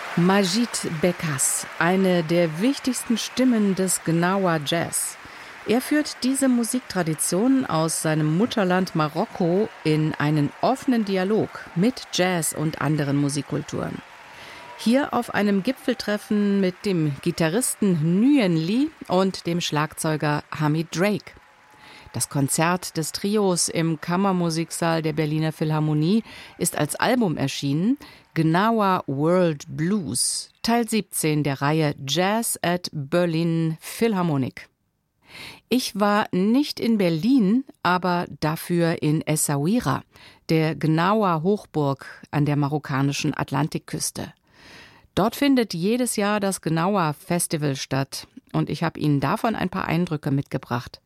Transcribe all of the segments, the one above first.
Majid Bekas, eine der wichtigsten Stimmen des Gnawa Jazz. Er führt diese Musiktradition aus seinem Mutterland Marokko in einen offenen Dialog mit Jazz und anderen Musikkulturen. Hier auf einem Gipfeltreffen mit dem Gitarristen Nguyen Ly und dem Schlagzeuger Hamid Drake. Das Konzert des Trios im Kammermusiksaal der Berliner Philharmonie ist als Album erschienen, Gnawa World Blues, Teil 17 der Reihe Jazz at Berlin Philharmonic. Ich war nicht in Berlin, aber dafür in Essaouira, der Gnawa Hochburg an der marokkanischen Atlantikküste. Dort findet jedes Jahr das Gnawa Festival statt und ich habe Ihnen davon ein paar Eindrücke mitgebracht.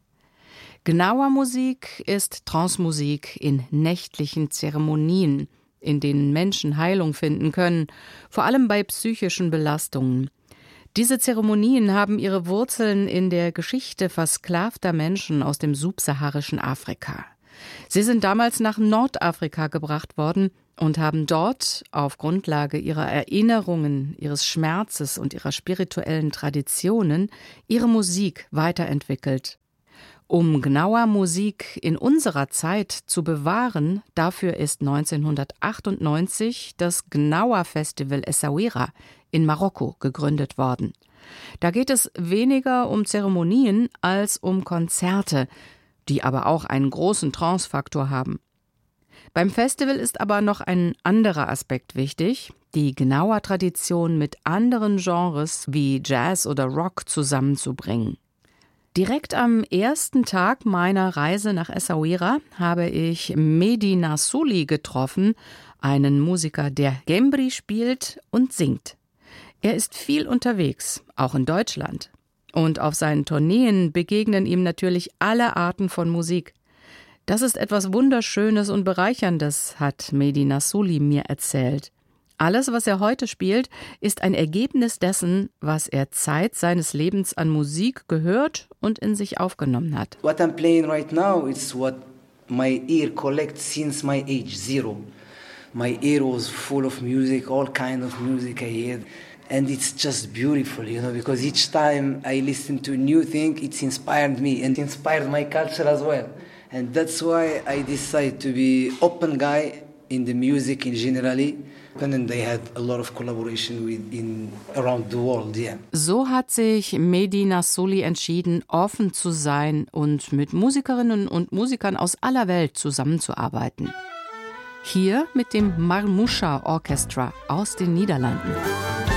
Gnawa-Musik ist Trance-Musik in nächtlichen Zeremonien, in denen Menschen Heilung finden können, vor allem bei psychischen Belastungen. Diese Zeremonien haben ihre Wurzeln in der Geschichte versklavter Menschen aus dem subsaharischen Afrika. Sie sind damals nach Nordafrika gebracht worden und haben dort auf Grundlage ihrer Erinnerungen, ihres Schmerzes und ihrer spirituellen Traditionen ihre Musik weiterentwickelt. Um Gnawa-Musik in unserer Zeit zu bewahren, dafür ist 1998 das Gnawa-Festival Essaouira in Marokko gegründet worden. Da geht es weniger um Zeremonien als um Konzerte, die aber auch einen großen Trance-Faktor haben. Beim Festival ist aber noch ein anderer Aspekt wichtig, die Gnawa-Tradition mit anderen Genres wie Jazz oder Rock zusammenzubringen. Direkt am ersten Tag meiner Reise nach Essaouira habe ich Mehdi Nassouli getroffen, einen Musiker, der Gembri spielt und singt. Er ist viel unterwegs, auch in Deutschland. Und auf seinen Tourneen begegnen ihm natürlich alle Arten von Musik. Das ist etwas Wunderschönes und Bereicherndes, hat Mehdi Nassouli mir erzählt. Alles, was er heute spielt, ist ein Ergebnis dessen, was er Zeit seines Lebens an Musik gehört und in sich aufgenommen hat. What I'm playing right now is what my ear collects since my age 0. My ear was full of music, all kind of music I heard. And it's just beautiful, because each time I listen to a new thing, it's inspired me and inspired my culture as well. And that's why I decided to be open guy in the music in generally. And then they had a lot of collaboration around the world, yeah. So hat sich Mehdi Nassouli entschieden, offen zu sein und mit Musikerinnen und Musikern aus aller Welt zusammenzuarbeiten. Hier mit dem Marmoucha Orchestra aus den Niederlanden.